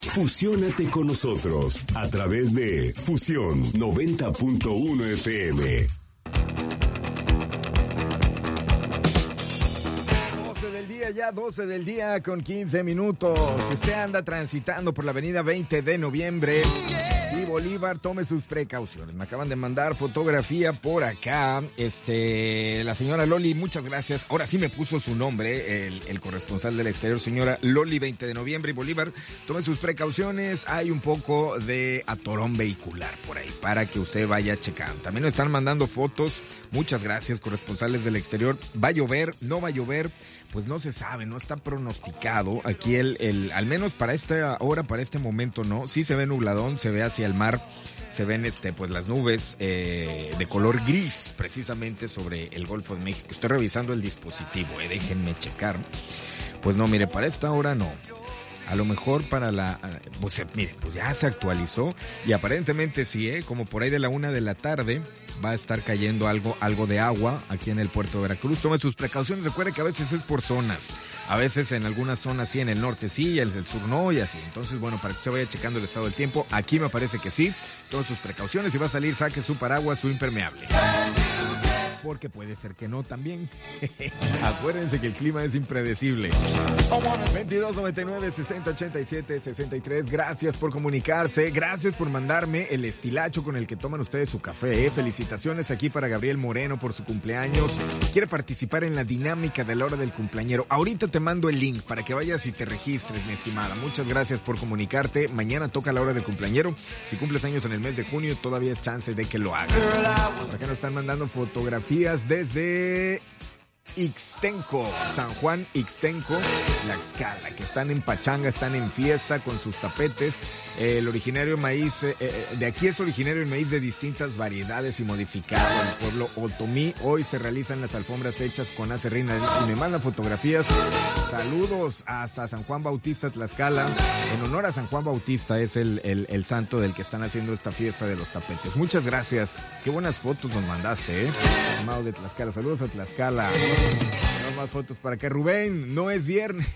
Fusiónate con nosotros a través de Fusión 90.1 FM. 12 del día con 15 minutos. Si usted anda transitando por la avenida 20 de noviembre y Bolívar, tome sus precauciones. Me acaban de mandar fotografía por acá. La señora Loli, muchas gracias. Ahora sí me puso su nombre, el corresponsal del exterior, señora Loli, 20 de noviembre y Bolívar. Tome sus precauciones. Hay un poco de atorón vehicular por ahí para que usted vaya checando. También nos están mandando fotos. Muchas gracias, corresponsales del exterior. ¿Va a llover? ¿No va a llover? Pues no se sabe, no está pronosticado. Aquí al menos para esta hora, para este momento, no. Sí se ve nubladón, se ve hacia el mar, se ven pues las nubes de color gris, precisamente sobre el Golfo de México. Estoy revisando el dispositivo, déjenme checar. Pues no, mire, para esta hora no. A lo mejor para pues ya se actualizó y aparentemente sí, como por ahí de la 1 de la tarde va a estar cayendo algo de agua aquí en el puerto de Veracruz. Tome sus precauciones, recuerde que a veces es por zonas, a veces en algunas zonas sí, en el norte sí, y en el sur no, y así. Entonces, bueno, para que usted vaya checando el estado del tiempo, aquí me parece que sí. Tome sus precauciones, si va a salir, saque su paraguas, su impermeable. Porque puede ser que no también. Acuérdense que el clima es impredecible. 2299-6087-63. Gracias por comunicarse. Gracias por mandarme el estilacho con el que toman ustedes su café. Felicitaciones aquí para Gabriel Moreno por su cumpleaños. Quiere participar en la dinámica de la hora del cumpleañero. Ahorita te mando el link para que vayas y te registres, mi estimada. Muchas gracias por comunicarte. Mañana toca la hora del cumpleañero. Si cumples años en el mes de junio, todavía es chance de que lo hagas. Por acá nos están mandando fotografías desde Ixtenco, San Juan Ixtenco, Tlaxcala, que están en pachanga, están en fiesta con sus tapetes. El originario maíz, de aquí es originario el maíz de distintas variedades y modificado. El pueblo otomí, hoy se realizan las alfombras hechas con acerrín y me mandan fotografías. Saludos hasta San Juan Bautista, Tlaxcala. En honor a San Juan Bautista es el santo del que están haciendo esta fiesta de los tapetes. Muchas gracias. Qué buenas fotos nos mandaste, Amado de Tlaxcala. Saludos a Tlaxcala. No más fotos para que Rubén, no es viernes.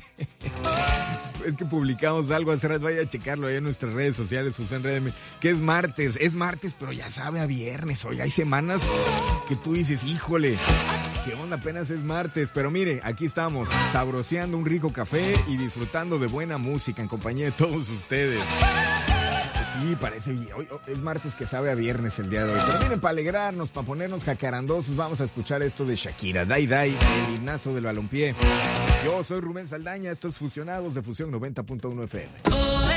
Es que publicamos algo hace rato, vaya a checarlo ahí en nuestras redes sociales, Fusión RDM, que es martes, pero ya sabe a viernes. Oye, hay semanas que tú dices, híjole, qué onda, apenas es martes, pero mire, aquí estamos, sabroseando un rico café y disfrutando de buena música en compañía de todos ustedes. Sí, parece bien. Hoy es martes que sabe a viernes el día de hoy. Pero miren, para alegrarnos, para ponernos jacarandosos, vamos a escuchar esto de Shakira. Dai Dai, el himnazo del balompié. Yo soy Rubén Saldaña, estos Fusionados de Fusión 90.1 FM.